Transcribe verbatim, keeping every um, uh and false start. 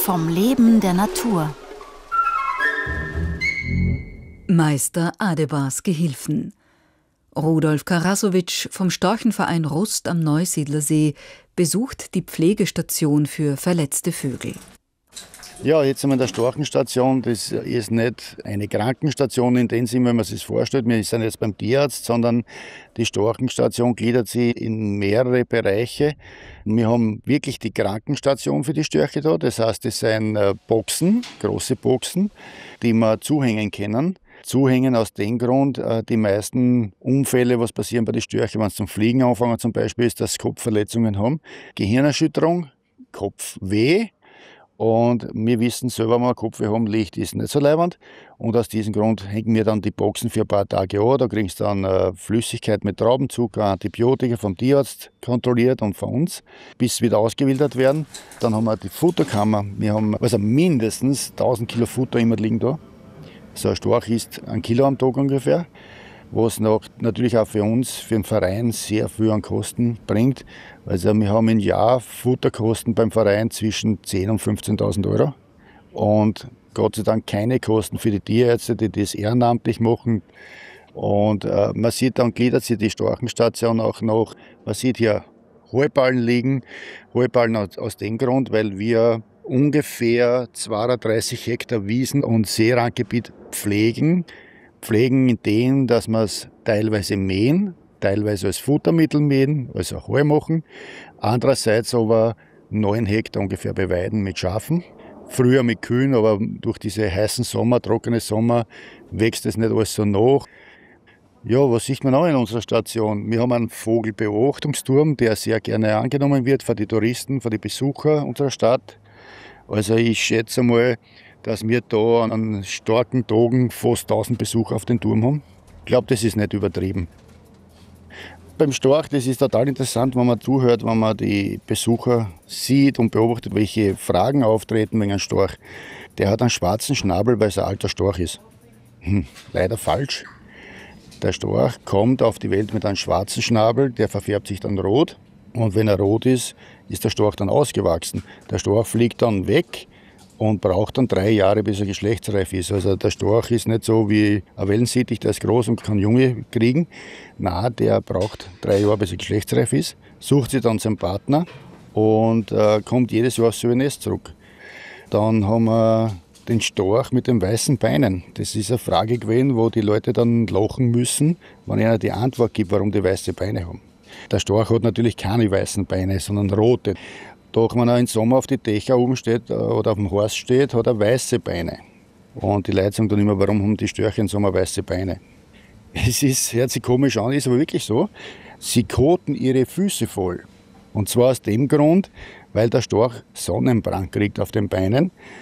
vom Leben der Natur. Meister Adebars Gehilfen. Rudolf Karasowitsch vom Storchenverein Rust am Neusiedlersee besucht die Pflegestation für verletzte Vögel. Ja, jetzt sind wir in der Storchenstation. Das ist nicht eine Krankenstation in dem Sinne, wenn man sich das vorstellt. Wir sind jetzt beim Tierarzt, sondern die Storchenstation gliedert sich in mehrere Bereiche. Wir haben wirklich die Krankenstation für die Störche da. Das heißt, das sind Boxen, große Boxen, die wir zuhängen können. Zuhängen aus dem Grund, die meisten Unfälle, was passieren bei den Störchen, wenn sie zum Fliegen anfangen zum Beispiel, ist, dass sie Kopfverletzungen haben. Gehirnerschütterung, Kopfweh. Und wir wissen selber, wenn wir Kopfweh haben, Licht ist nicht so leibend. Und aus diesem Grund hängen wir dann die Boxen für ein paar Tage an. Da kriegst du dann äh, Flüssigkeit mit Traubenzucker, Antibiotika vom Tierarzt kontrolliert und von uns, bis sie wieder ausgewildert werden. Dann haben wir die Futterkammer. Wir haben also mindestens tausend Kilo Futter immer liegen da. So ein Storch isst ein Kilo am Tag ungefähr, was noch natürlich auch für uns, für den Verein sehr viel an Kosten bringt. Also wir haben im Jahr Futterkosten beim Verein zwischen zehntausend und fünfzehntausend Euro. Und Gott sei Dank keine Kosten für die Tierärzte, die das ehrenamtlich machen. Und äh, man sieht, dann gliedert sich die Storchenstation auch noch. Man sieht hier Heuballen liegen. Heuballen aus, aus dem Grund, weil wir ungefähr zweiunddreißig Hektar Wiesen- und Seerandgebiet pflegen. Pflegen in dem, dass wir es teilweise mähen, teilweise als Futtermittel mähen, also Heu machen. Andererseits aber neun Hektar ungefähr beweiden mit Schafen. Früher mit Kühen, aber durch diese heißen Sommer, trockene Sommer, wächst es nicht alles so nach. Ja, was sieht man auch in unserer Station? Wir haben einen Vogelbeobachtungsturm, der sehr gerne angenommen wird von den Touristen, von den Besuchern unserer Stadt. Also ich schätze mal, dass wir da an starken Tagen fast tausend Besucher auf den Turm haben. Ich glaube, das ist nicht übertrieben. Beim Storch, das ist total interessant, wenn man zuhört, wenn man die Besucher sieht und beobachtet, welche Fragen auftreten wegen einem Storch. Der hat einen schwarzen Schnabel, weil es ein alter Storch ist. Hm, leider falsch. Der Storch kommt auf die Welt mit einem schwarzen Schnabel, der verfärbt sich dann rot. Und wenn er rot ist, ist der Storch dann ausgewachsen. Der Storch fliegt dann weg und braucht dann drei Jahre, bis er geschlechtsreif ist. Also der Storch ist nicht so wie ein Wellensittich, der ist groß und kann Junge kriegen. Nein, der braucht drei Jahre, bis er geschlechtsreif ist, sucht sich dann seinen Partner und äh, kommt jedes Jahr aufs selbe Nest zurück. Dann haben wir den Storch mit den weißen Beinen. Das ist eine Frage gewesen, wo die Leute dann lachen müssen, wenn einer die Antwort gibt, warum die weiße Beine haben. Der Storch hat natürlich keine weißen Beine, sondern rote. Doch wenn er im Sommer auf die Dächer oben steht oder auf dem Horst steht, hat er weiße Beine. Und die Leute sagen dann immer, warum haben die Störche im Sommer weiße Beine? Es ist, hört sich komisch an, ist aber wirklich so. Sie koten ihre Füße voll. Und zwar aus dem Grund, weil der Storch Sonnenbrand kriegt auf den Beinen.